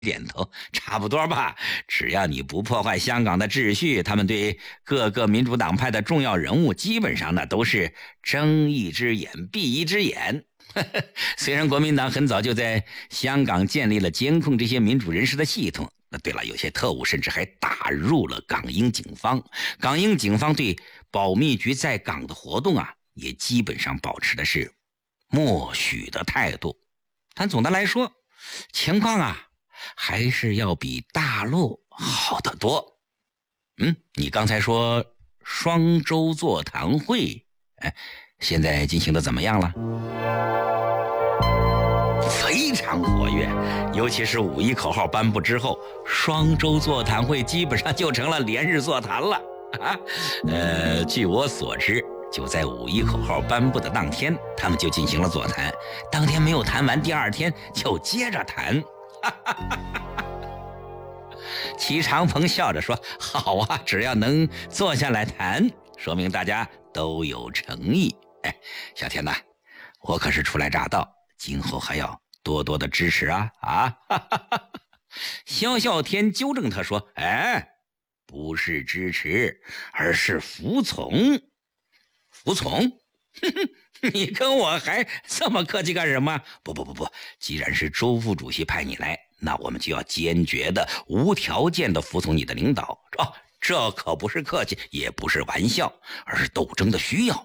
点头，差不多吧。只要你不破坏香港的秩序，他们对各个民主党派的重要人物基本上呢都是睁一只眼闭一只眼。虽然国民党很早就在香港建立了监控这些民主人士的系统，对了，有些特务甚至还打入了港英警方。港英警方对保密局在港的活动也基本上保持的是默许的态度。但总的来说，情况还是要比大陆好得多。你刚才说双周座谈会，现在进行的怎么样了？非常活跃，尤其是5·1口号颁布之后，双周座谈会基本上就成了连日座谈了。据我所知，就在5·1口号颁布的当天，他们就进行了座谈，当天没有谈完，第二天就接着谈。齐长鹏笑着说：“好啊，只要能坐下来谈，说明大家都有诚意。小天呐，我可是初来乍到，今后还要多多的支持啊！”萧啸天纠正他说：“不是支持，而是服从。服从？你跟我还这么客气干什么？不，既然是周副主席派你来，那我们就要坚决的、无条件的服从你的领导。这可不是客气，也不是玩笑，而是斗争的需要。”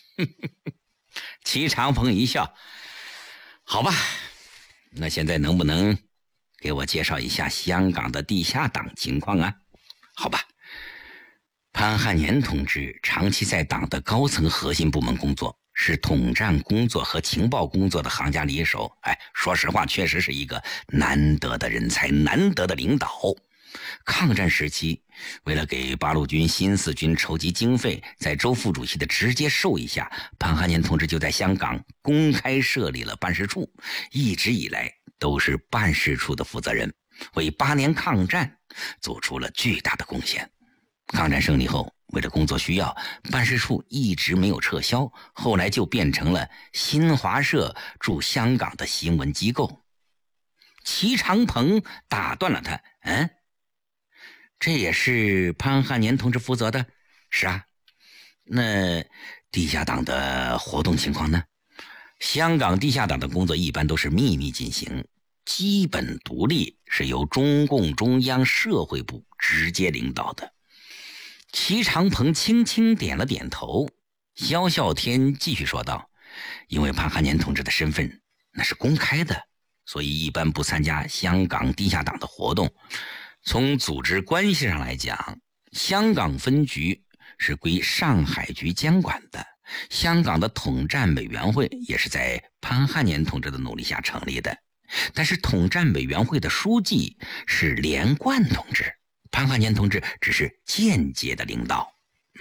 齐长鹏一笑：“好吧，那现在能不能给我介绍一下香港的地下党情况啊？”“好吧。”潘汉年同志长期在党的高层核心部门工作，是统战工作和情报工作的行家里手。说实话，确实是一个难得的人才，难得的领导。抗战时期，为了给八路军新四军筹集经费，在周副主席的直接授意下，潘汉年同志就在香港公开设立了办事处，一直以来都是办事处的负责人，为8年抗战做出了巨大的贡献。抗战胜利后，为了工作需要，办事处一直没有撤销，后来就变成了新华社驻香港的新闻机构。齐长鹏打断了他：“这也是潘汉年同志负责的？”“是啊。”“那地下党的活动情况呢？”“香港地下党的工作一般都是秘密进行，基本独立，是由中共中央社会部直接领导的。”齐长鹏轻轻点了点头。萧啸天继续说道：“因为潘汉年同志的身份那是公开的，所以一般不参加香港地下党的活动。从组织关系上来讲，香港分局是归上海局监管的，香港的统战委员会也是在潘汉年同志的努力下成立的，但是统战委员会的书记是连贯同志，潘汉年同志只是间接的领导。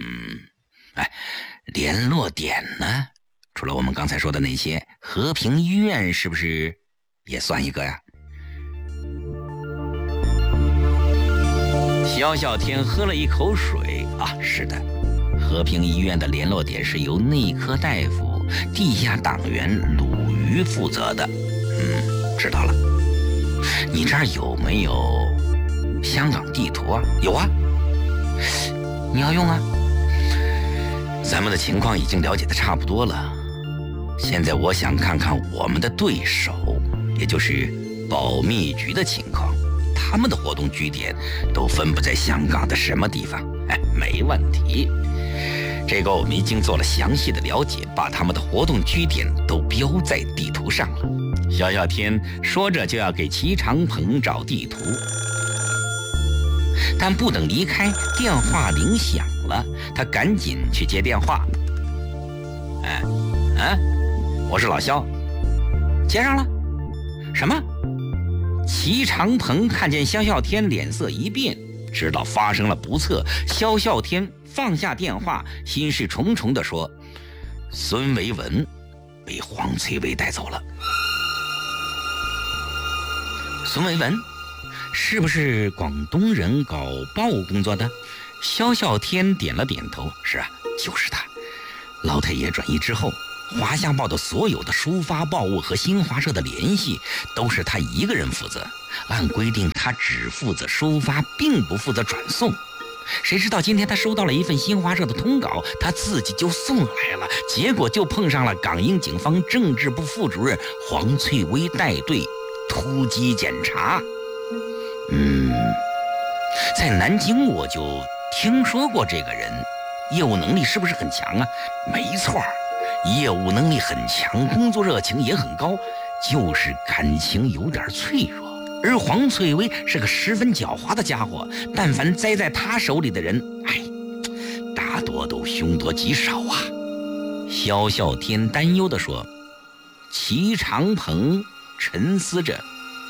联络点呢？除了我们刚才说的那些，和平医院是不是也算一个呀？”萧啸天喝了一口水。是的，和平医院的联络点是由内科大夫、地下党员鲁豫负责的。知道了。你这儿有没有香港地图啊？有啊。你要用啊？咱们的情况已经了解的差不多了，现在我想看看我们的对手，也就是保密局的情况，他们的活动据点都分布在香港的什么地方？没问题，这个我们已经做了详细的了解，把他们的活动据点都标在地图上了。萧啸天说着就要给齐长鹏找地图，但不等离开，电话铃响了，他赶紧去接电话。我是老萧。接上了。什么？齐长鹏看见萧啸天脸色一变，知道发生了不测。萧啸天放下电话，心事重重地说：“孙维文被黄翠薇带走了。”孙维文是不是广东人，搞报务工作的？萧啸天点了点头：“是啊，就是他。老太爷转移之后， 华夏报的所有的收发报物和新华社的联系都是他一个人负责。按规定，他只负责收发，并不负责转送。谁知道今天他收到了一份新华社的通稿，他自己就送来了，结果就碰上了港英警方政治部副主任黄翠薇带队突击检查。在南京我就听说过这个人，业务能力是不是很强啊？没错，业务能力很强，工作热情也很高，就是感情有点脆弱。而黄翠薇是个十分狡猾的家伙，但凡栽在他手里的人，大多都凶多吉少啊。萧啸天担忧地说。齐长鹏沉思着，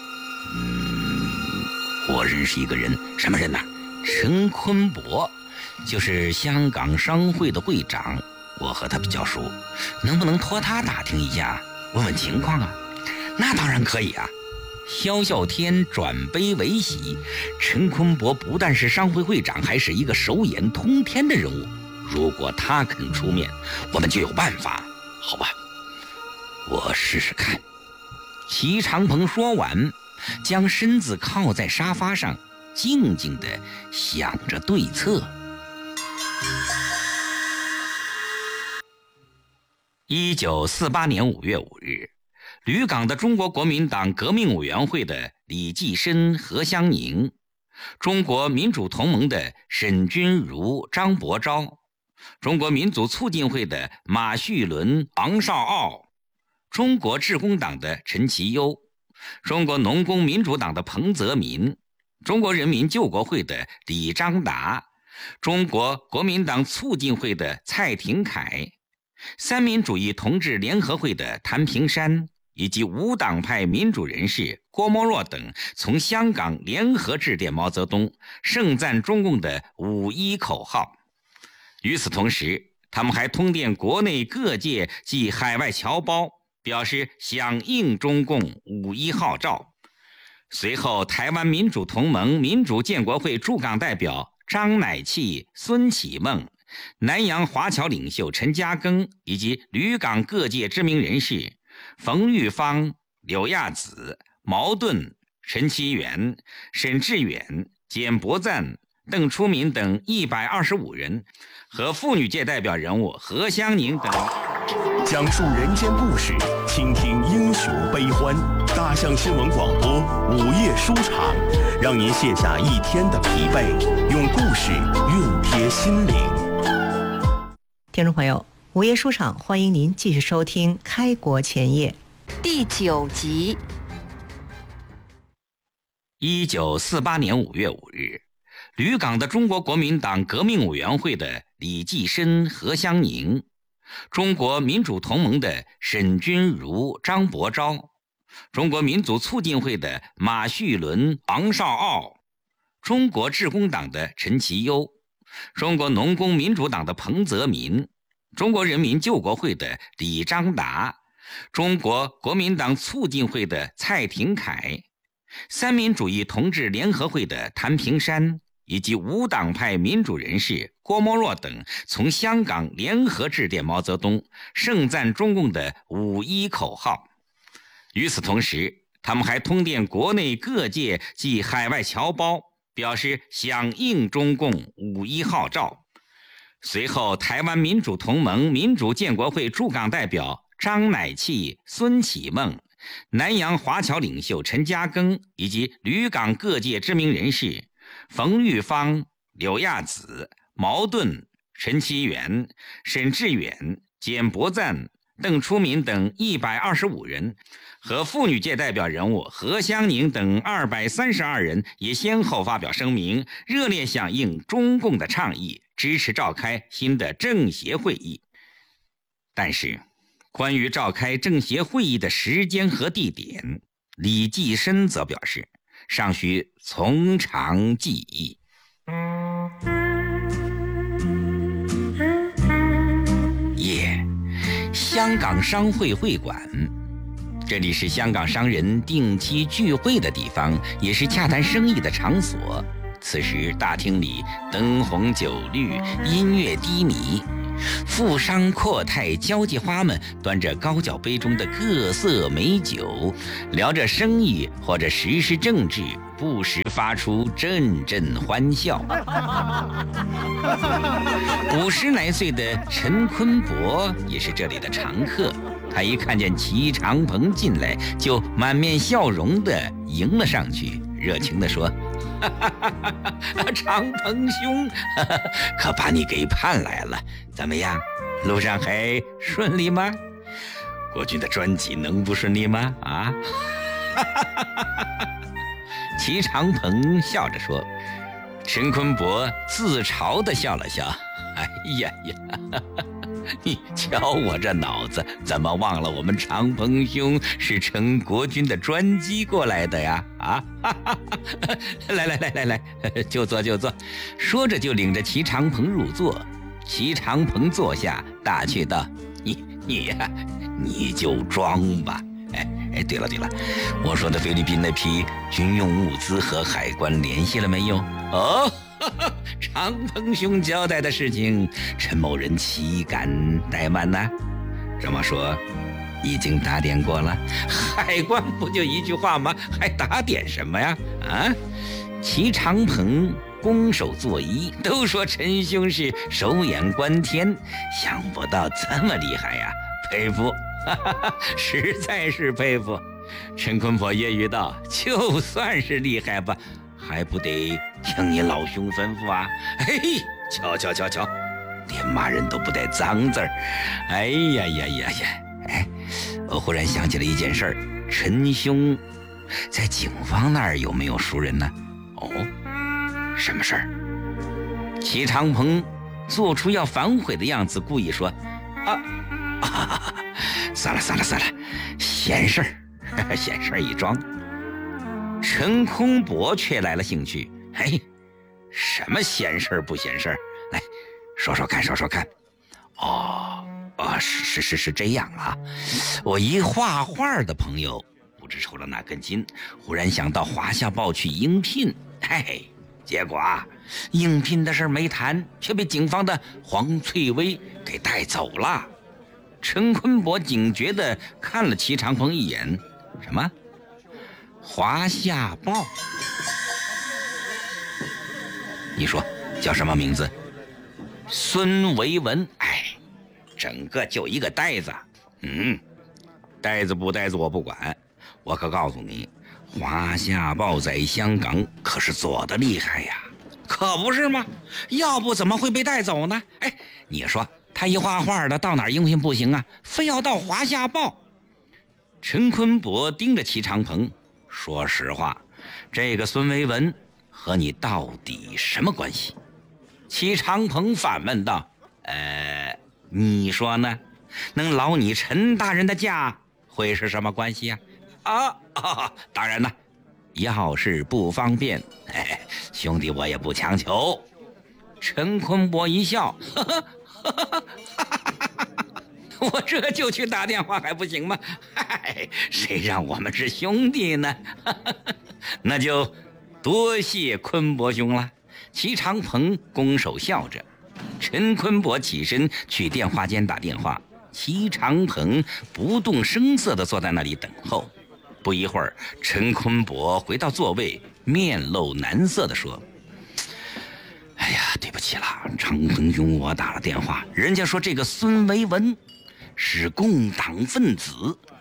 我认识一个人。什么人呢？陈坤博，就是香港商会的会长，我和他比较熟，能不能托他打听一下，问问情况啊？那当然可以啊。萧啸天转悲为喜，陈坤博不但是商会会长，还是一个手眼通天的人物，如果他肯出面，我们就有办法。好吧，我试试看。齐长鹏说完，将身子靠在沙发上，静静地想着对策。1948年5月5日，旅港的中国国民党革命委员会的李济深、何香凝，中国民主同盟的沈钧儒、张伯钊，中国民族促进会的马叙伦、王绍傲，中国致公党的陈其优，中国农工民主党的彭泽民，中国人民救国会的李章达，中国国民党促进会的蔡廷锴，三民主义同志联合会的谭平山，以及无党派民主人士郭沫若等，从香港联合致电毛泽东，盛赞中共的5·1口号。与此同时，他们还通电国内各界及海外侨胞，表示响应中共5·1号召。随后，台湾民主同盟民主建国会驻港代表张乃器、孙启孟，南洋华侨领袖陈嘉庚，以及旅港各界知名人士冯玉芳、柳亚子、毛盾、陈其元、沈志远、简伯赞、邓初民等125人，和妇女界代表人物何香凝等， 讲述人间故事，倾听英雄悲欢。大象新闻广播午夜书场，让您卸下一天的疲惫，用故事熨贴心灵。 听众朋友，午夜书场欢迎您继续收听《开国前夜》 第9集。 1948年5月5日，旅港的中国国民党革命委员会的李济深、何香凝，中国民主同盟的沈钧儒、张伯钊，中国民族促进会的马叙伦、王绍傲，中国致公党的陈其优，中国农工民主党的彭泽民，中国人民救国会的李章达，中国国民党促进会的蔡廷锴，三民主义同志联合会的谭平山，以及无党派民主人士郭沫若等，从香港联合致电毛泽东，盛赞中共的5·1口号。与此同时，他们还通电国内各界及海外侨胞，表示响应中共5·1号召。随后，台湾民主同盟民主建国会驻港代表张乃器、孙启孟，南洋华侨领袖陈嘉庚，以及旅港各界知名人士冯玉芳、柳亚子、毛盾、陈其元、沈志远、简伯赞、邓初民等125人，和妇女界代表人物何香凝等232人也先后发表声明，热烈响应中共的倡议，支持召开新的政协会议。但是，关于召开政协会议的时间和地点，李济深则表示尚需从长计议。香港商会会馆，这里是香港商人定期聚会的地方，也是洽谈生意的场所。此时大厅里灯红酒绿，音乐低迷， 富商阔太交际花们端着高脚杯中的各色美酒，聊着生意或者时事政治，不时发出阵阵欢笑。50来岁的陈坤伯也是这里的常客，他一看见齐长鹏进来，就满面笑容地迎了上去，热情地说：“长鹏兄，可把你给盼来了，怎么样？路上还顺利吗？国军的专辑能不顺利吗？啊？”齐长鹏笑着说。陈坤伯自嘲地笑了笑：“哎呀呀，你瞧我这脑子，怎么忘了我们长鹏兄是乘国军的专机过来的呀？啊，来，就坐就坐。”说着就领着齐长鹏入座。齐长鹏坐下，打趣道：“你呀，你就装吧。哎，对了，我说的菲律宾那批军用物资和海关联系了没有？哦，长鹏兄交代的事情，陈某人岂敢怠慢呢？这么说，已经打点过了？海关不就一句话吗？还打点什么呀？啊！齐长鹏拱手作揖，都说陈兄是手眼观天，想不到这么厉害呀，佩服！实在是佩服。陈坤伯揶揄道：“就算是厉害吧，还不得听你老兄吩咐啊？”嘿，瞧，连骂人都不带脏字儿。哎呀！哎，我忽然想起了一件事儿，陈兄在警方那儿有没有熟人呢？哦，什么事儿？齐长鹏做出要反悔的样子，故意说：“算了，闲事儿一桩。”陈坤伯却来了兴趣：“嘿，什么闲事儿不闲事儿？来说说看。”是这样啊，我一画画的朋友不知抽了哪根筋，忽然想到华夏报去应聘，结果应聘的事没谈，却被警方的黄翠薇给带走了。陈坤伯警觉地看了齐长鹏一眼：“什么？华夏报？你说叫什么名字？孙维文。整个就一个呆子。呆子不呆子我不管，我可告诉你，华夏报在香港可是做得厉害呀。可不是吗？要不怎么会被带走呢？你说他一画画的，到哪儿应聘不行啊，非要到华夏报。”陈坤伯盯着齐长鹏：“说实话，这个孙维文和你到底什么关系？”齐长鹏反问道：“你说呢？能劳你陈大人的驾，会是什么关系呀？”当然了，要是不方便，兄弟我也不强求。陈坤伯一笑：“我这就去打电话还不行吗？谁让我们是兄弟呢？那就多谢坤伯兄了。”齐长鹏拱手笑着。陈坤伯起身去电话间打电话，齐长鹏不动声色地坐在那里等候。不一会儿，陈坤伯回到座位，面露难色地说：“哎呀，对不起了，长鹏兄，我打了电话，人家说这个孙维文是共党分子。”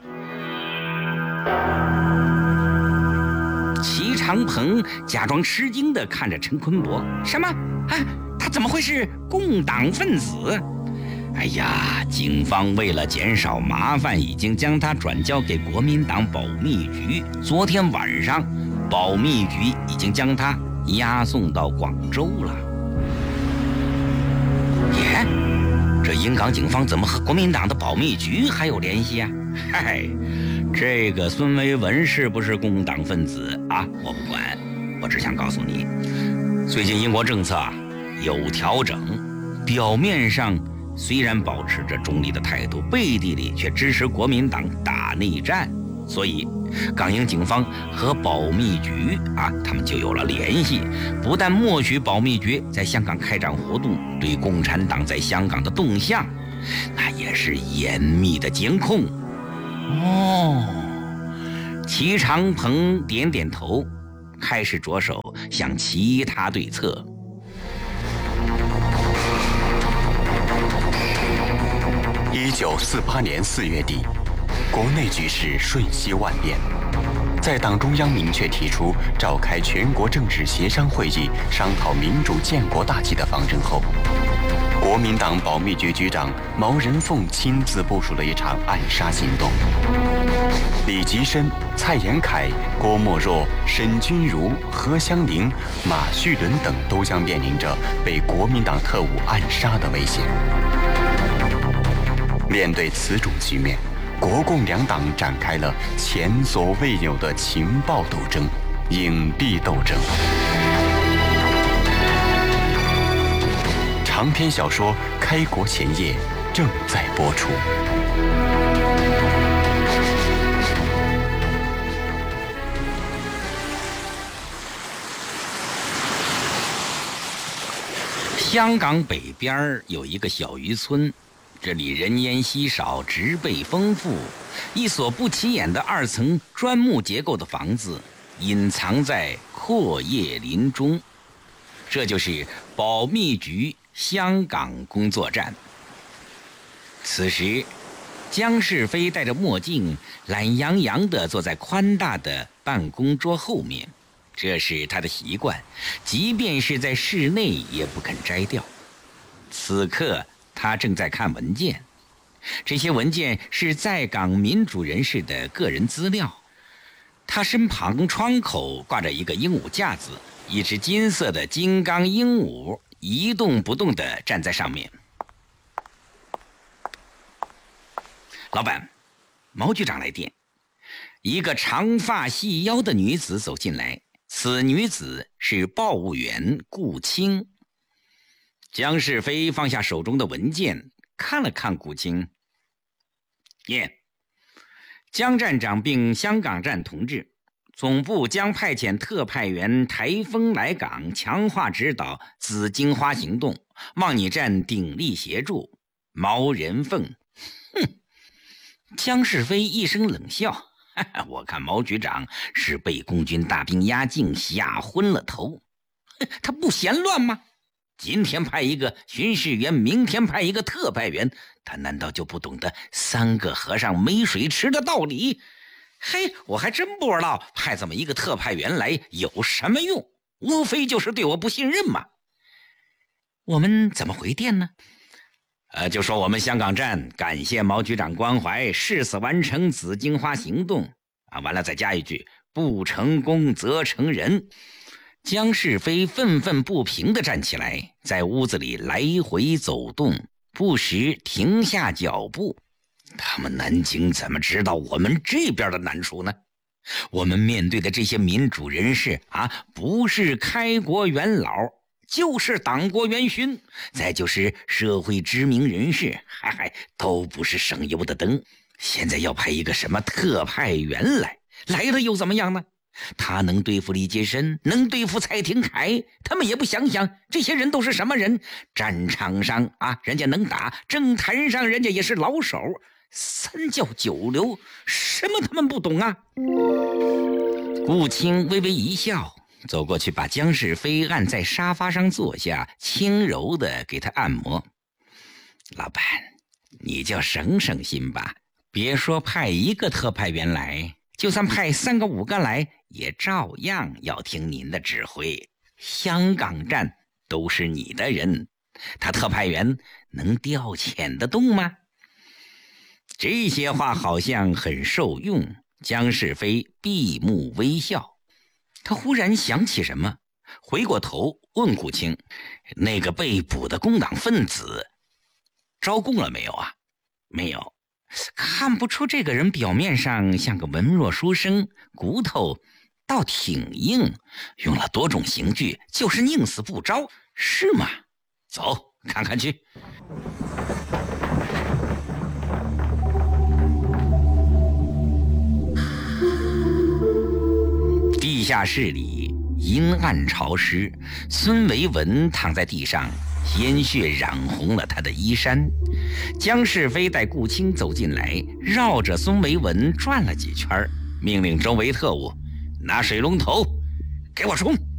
齐长鹏假装吃惊地看着陈坤伯：“什么？他怎么会是共党分子？”“哎呀，警方为了减少麻烦，已经将他转交给国民党保密局。昨天晚上，保密局已经将他押送到广州了。”“耶，这英港警方怎么和国民党的保密局还有联系啊？”“这个孙维文是不是共党分子啊？我不管，我只想告诉你，最近英国政策有调整，表面上虽然保持着中立的态度，背地里却支持国民党打内战，所以港英警方和保密局他们就有了联系，不但默许保密局在香港开展活动，对共产党在香港的动向，那也是严密的监控。齐长鹏点点头，开始着手想其他对策。 1948年4月底，国内局势瞬息万变。在党中央明确提出召开全国政治协商会议，商讨民主建国大计的方针后，国民党保密局局长毛人凤亲自部署了一场暗杀行动。李吉深、蔡延闿、郭沫若、沈钧儒、何香凝、马叙伦等都将面临着被国民党特务暗杀的危险。面对此种局面，国共两党展开了前所未有的情报斗争、隐蔽斗争。长篇小说《开国前夜》正在播出。 香港北边有一个小渔村，这里人烟稀少，植被丰富，一所不起眼的2层砖木结构的房子隐藏在阔叶林中，这就是保密局香港工作站。此时江世飞戴着墨镜，懒洋洋地坐在宽大的办公桌后面，这是他的习惯，即便是在室内也不肯摘掉。此刻他正在看文件，这些文件是在港民主人士的个人资料。他身旁窗口挂着一个鹦鹉架子，一只金色的金刚鹦鹉一动不动地站在上面。老板，毛局长来电。一个长发细腰的女子走进来，此女子是报务员顾青。江世飞放下手中的文件，看了看顾青。江站长并香港站同志，总部将派遣特派员台风来港，强化指导紫荆花行动，望你站鼎力协助。毛人凤。江世飞一声冷笑，我看毛局长是被共军大兵压境吓昏了头。他不嫌乱吗？今天派一个巡视员，明天派一个特派员，他难道就不懂得3个和尚没水吃的道理？我还真不知道派这么一个特派员来有什么用，无非就是对我不信任嘛。我们怎么回电呢？就说我们香港站感谢毛局长关怀，誓死完成紫荆花行动完了再加一句，不成功则成仁。江世飞愤愤不平地站起来，在屋子里来回走动，不时停下脚步。他们南京怎么知道我们这边的难处呢？我们面对的这些民主人士不是开国元老，就是党国元勋，再就是社会知名人士，都不是省油的灯。现在要派一个什么特派员来了又怎么样呢？他能对付李杰深，能对付蔡廷锴，他们也不想想这些人都是什么人。战场上人家能打，政坛上人家也是老手，三教九流什么他们不懂啊。顾青微微一笑，走过去把江世飞按在沙发上坐下，轻柔地给他按摩。老板，你就省省心吧，别说派一个特派员来，就算派3个5个来，也照样要听您的指挥。香港站都是你的人，他特派员能调遣得动吗？这些话好像很受用，江世飞闭目微笑。他忽然想起什么，回过头问顾青，那个被捕的工党分子招供了没有啊？没有，看不出这个人表面上像个文弱书生，骨头倒挺硬，用了多种刑具，就是宁死不招，是吗？走，看看去。 地下室里阴暗潮湿，孙维文躺在地上，鲜血染红了他的衣衫。江世飞带顾青走进来，绕着孙维文转了几圈，命令周围特务拿水龙头给我冲。